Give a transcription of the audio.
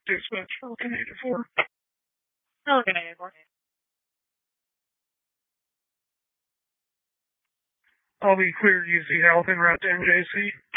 Dispatch Falcon 84. Falcon 84. I'll be clear to use the health en route to MJC.